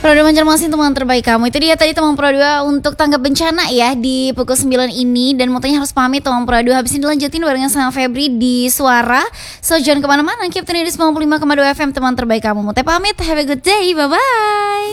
Pro 2 Banjarmasin teman terbaik kamu. Itu dia tadi teman Pro 2 untuk tanggap bencana ya di pukul 9 ini. Dan motonya harus pamit teman Pro 2. Habis ini dilanjutin barengan sama Febri di Suara. So jangan kemana-mana, keep tune di 95,2 FM teman terbaik kamu. Mote pamit, have a good day, bye-bye.